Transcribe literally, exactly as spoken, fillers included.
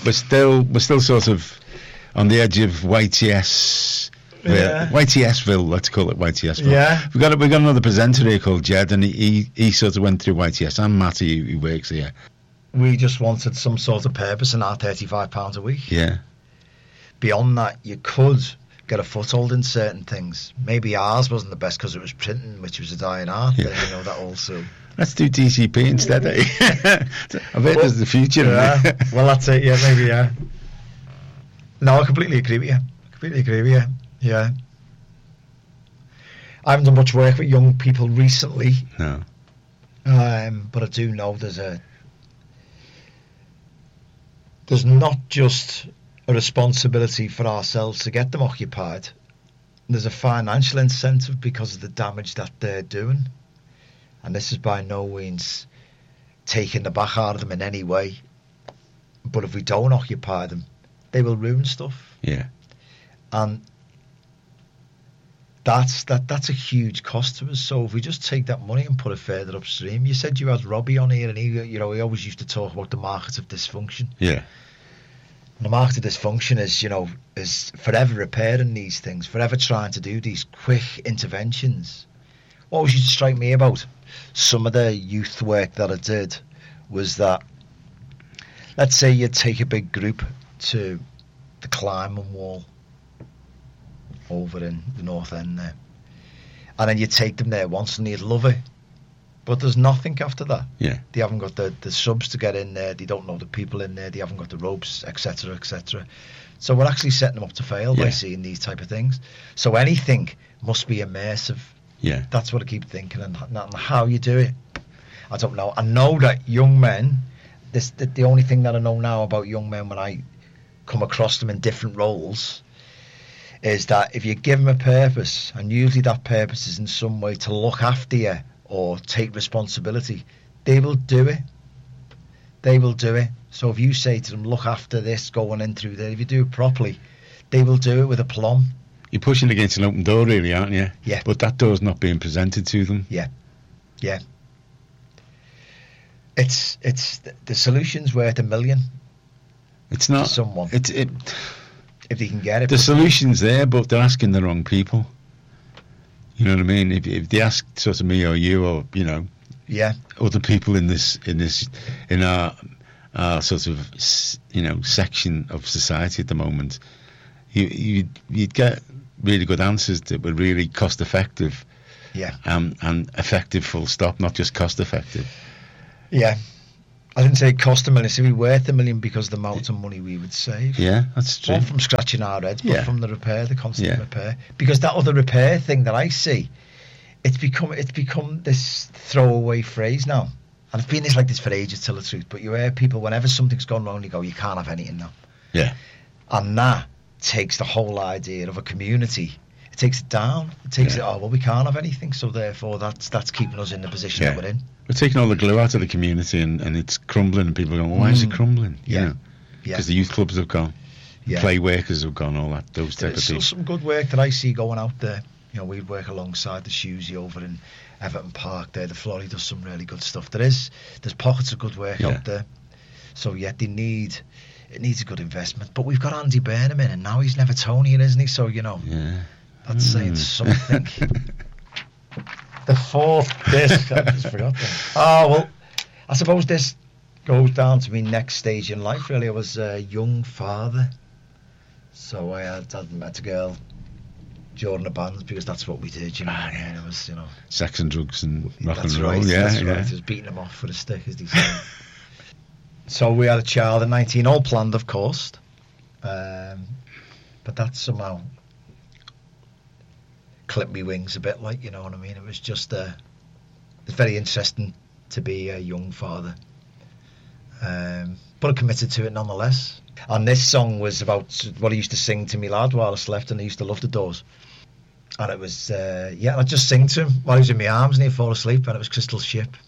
we're still we're still sort of on the edge of Y T S. Yeah. Y T Sville, let's call it Y T Sville. Yeah. We've got we got another presenter here called Jed, and he, he, he sort of went through Y T S. And Matty, who, who works here. We just wanted some sort of purpose in our thirty-five pounds a week. Yeah. Beyond that, you could get a foothold in certain things. Maybe ours wasn't the best because it was printing, which was a dying art. Yeah. But, you know, that also. Let's do D C P instead, eh? I bet Well, there's the future. Yeah. Well, that's it. Yeah, maybe. Yeah. No, I completely agree with you. I completely agree with you. Yeah. I haven't done much work with young people recently. No. Um, but I do know there's a there's not just a responsibility for ourselves to get them occupied. There's a financial incentive because of the damage that they're doing. And this is by no means taking the back out of them in any way. But if we don't occupy them, they will ruin stuff. Yeah. And that's that that's a huge cost to us. So if we just take that money and put it further upstream. You said you had Robbie on here, and he, you know, he always used to talk about the market of dysfunction. Yeah. And the market of dysfunction is, you know, is forever repairing these things, forever trying to do these quick interventions. What always used to strike me about some of the youth work that I did was that, let's say you take a big group to the climbing wall over in the North End there, and then you take them there once and you'd love it, but there's nothing after that. Yeah. They haven't got the, the subs to get in there, they don't know the people in there, they haven't got the ropes, etc, etc. So we're actually setting them up to fail Yeah. by seeing these type of things. So anything must be immersive. Yeah. That's what I keep thinking, and, and how you do it, I don't know. I know that young men, this the, the only thing that I know now about young men when I come across them in different roles is that if you give them a purpose, and usually that purpose is in some way to look after you or take responsibility, they will do it. They will do it. So if you say to them, look after this going in through there, if you do it properly, they will do it with aplomb. You're pushing against an open door, really, aren't you? Yeah. But that door's not being presented to them. Yeah, yeah. It's it's the, the solution's worth a million. It's not. To someone. It's it. If they can get it. The solution's there, but they're asking the wrong people. You know what I mean? If if they ask sort of me or you or you know, yeah, other people in this in this in our our sort of you know section of society at the moment, you you you'd get really good answers that were really cost effective. Yeah. Um, and effective, full stop, not just cost effective. Yeah. I didn't say it cost a million, so it'd be worth a million because of the amount of money we would save. Yeah, that's true. Not from scratching our heads, but Yeah. from the repair, the constant Yeah. repair. Because that other repair thing that I see, it's become it's become this throwaway phrase now. And it's been this like this for ages, to tell the truth. But you hear people, whenever something's gone wrong, you go, you can't have anything now. Yeah. And that takes the whole idea of a community. It takes it down. It takes Yeah. it, oh, well, we can't have anything, so therefore that's that's keeping us in the position Yeah. that we're in. We're taking all the glue out of the community, and, and it's crumbling, and people are going, well, why is it Mm. crumbling? You Yeah. know, Yeah. because the youth clubs have gone, Yeah. play workers have gone, all that, those type There's of still things. some good work that I see going out there. You know, we work alongside the Shusey over in Everton Park there. The Florrie does some really good stuff. There is, there's pockets of good work Yeah. out there. So yeah, they need, it needs a good investment. But we've got Andy Burnham in, and now he's Nevertonian, isn't he? So, you know, Yeah. that's saying Mm. something. The fourth disc, I just forgot that. Oh, well, I suppose this goes down to my next stage in life, really. I was a young father. So I had, had met a girl during the bands because that's what we did, you know. Ah, I mean, yeah. it was, you know. Sex and drugs and rock That's and roll, right, yeah, that's yeah. right. Just beating them off with a stick, as they say. So we had a child at nineteen, all planned, of course. Um, but that somehow clipped me wings a bit, like, you know what I mean? It was just, uh, it's very interesting to be a young father. Um, but I committed to it nonetheless. And this song was about what I used to sing to me lad while I slept, and I used to love the Doors. And it was, uh, yeah, I'd just sing to him while he was in my arms and he'd fall asleep, and it was Crystal Ship.